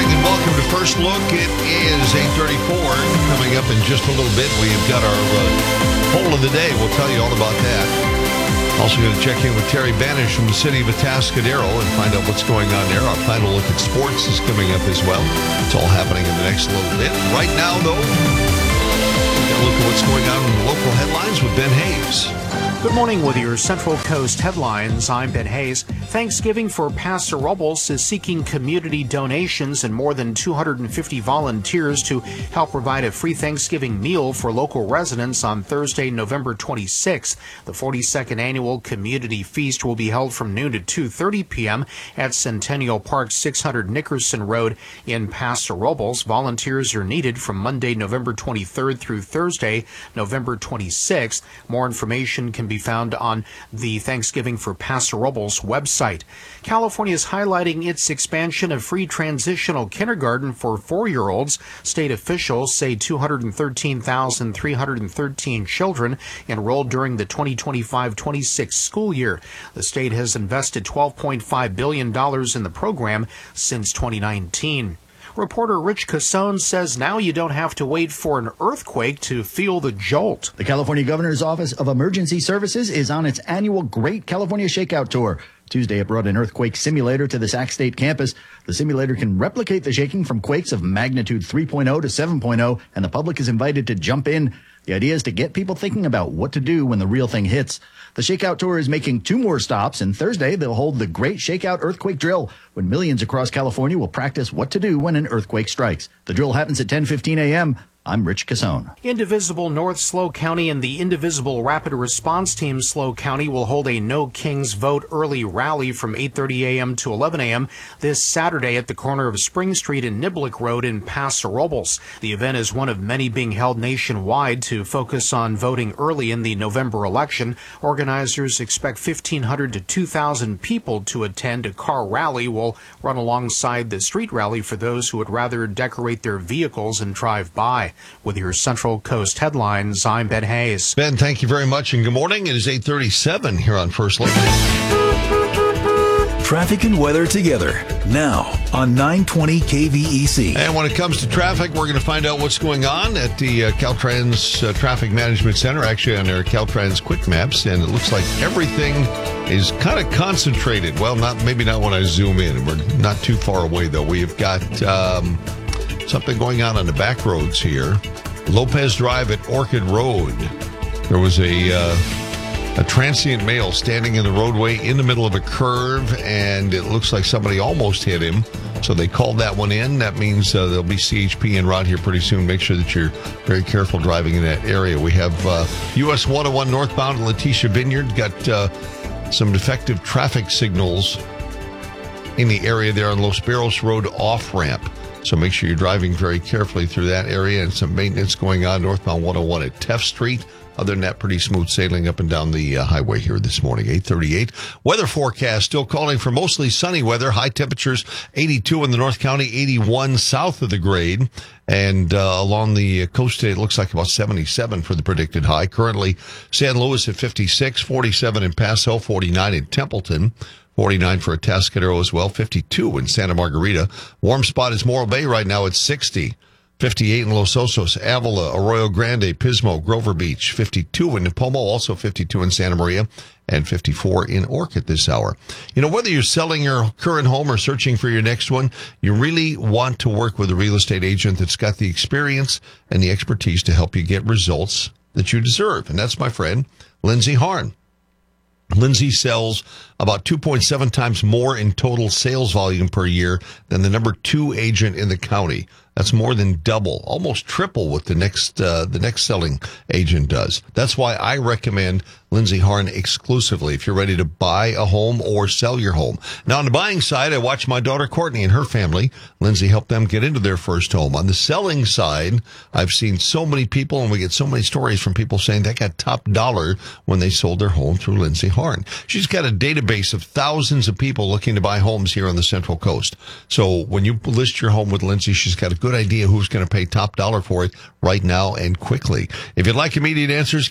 and welcome to First Look. It is 8:34. Coming up in just a little bit, we've got our poll of the day. We'll tell you all about that. Also going to check in with Terry Banish from the city of Atascadero and find out what's going on there. Our final look at sports is coming up as well. It's all happening in the next little bit. Right now, though, we're going to look at what's going on in the local headlines with Ben Hayes. Good morning with your Central Coast headlines. I'm Ben Hayes. Thanksgiving for Paso Robles is seeking community donations and more than 250 volunteers to help provide a free Thanksgiving meal for local residents on Thursday, November 26th. The 42nd annual community feast will be held from noon to 2:30 p.m. at Centennial Park, 600 Nickerson Road in Paso Robles. Volunteers are needed from Monday, November 23rd through Thursday, November 26th. More information can be found on the Thanksgiving for Paso Robles website. California is highlighting its expansion of free transitional kindergarten for 4-year-olds. State officials say 213,313 children enrolled during the 2025-26 school year. The state has invested $12.5 billion in the program since 2019. Reporter Rich Casone says now you don't have to wait for an earthquake to feel the jolt. The California Governor's Office of Emergency Services is on its annual Great California Shakeout Tour. Tuesday, it brought an earthquake simulator to the Sac State campus. The simulator can replicate the shaking from quakes of magnitude 3.0 to 7.0, and the public is invited to jump in. The idea is to get people thinking about what to do when the real thing hits. The Shakeout Tour is making 2 more stops, and Thursday they'll hold the Great Shakeout Earthquake Drill, when millions across California will practice what to do when an earthquake strikes. The drill happens at 10:15 a.m. I'm Rich Casone. Indivisible North SLO County and the Indivisible Rapid Response Team SLO County will hold a No Kings Vote early rally from 8:30 a.m. to 11 a.m. this Saturday at the corner of Spring Street and Niblick Road in Paso Robles. The event is one of many being held nationwide to focus on voting early in the November election. Organizers expect 1,500 to 2,000 people to attend. A car rally will run alongside the street rally for those who would rather decorate their vehicles and drive by. With your Central Coast headlines, I'm Ben Hayes. Ben, thank you very much, and good morning. It is 8:37 here on First Look. Traffic and weather together now on 920 KVEC. And when it comes to traffic, we're going to find out what's going on at the Caltrans Traffic Management Center, actually on their Caltrans Quick Maps, and it looks like everything is kind of concentrated. Well, maybe not when I zoom in. We're not too far away, though. We've got something going on the back roads here. Lopez Drive at Orchid Road. There was a transient male standing in the roadway in the middle of a curve, and it looks like somebody almost hit him. So they called that one in. That means there'll be CHP en route here pretty soon. Make sure that you're very careful driving in that area. We have US 101 northbound Letitia Vineyard. Got some defective traffic signals in the area there on Los Barros Road off-ramp. So make sure you're driving very carefully through that area, and some maintenance going on northbound 101 at Teff Street. Other than that, pretty smooth sailing up and down the highway here this morning. 8:38. Weather forecast still calling for mostly sunny weather. High temperatures 82 in the North County, 81 south of the grade. And along the coast, it looks like about 77 for the predicted high. Currently, San Luis at 56, 47 in Paso, 49 in Templeton. 49 for Atascadero as well, 52 in Santa Margarita. Warm spot is Morro Bay right now at 60. 58 in Los Osos, Avila, Arroyo Grande, Pismo, Grover Beach. 52 in Nipomo, also 52 in Santa Maria, and 54 in Orchid this hour. You know, whether you're selling your current home or searching for your next one, you really want to work with a real estate agent that's got the experience and the expertise to help you get results that you deserve. And that's my friend, Lindsay Harn. Lindsay sells about 2.7 times more in total sales volume per year than the number 2 agent in the county. That's more than double, almost triple what the next selling agent does. That's why I recommend Lindsay Harn exclusively if you're ready to buy a home or sell your home. Now, on the buying side, I watch my daughter Courtney and her family. Lindsay helped them get into their first home. On the selling side, I've seen so many people, and we get so many stories from people saying they got top dollar when they sold their home through Lindsay Harn. She's got a database of thousands of people looking to buy homes here on the Central Coast. So when you list your home with Lindsay, she's got a good idea who's going to pay top dollar for it right now and quickly. If you'd like immediate answers,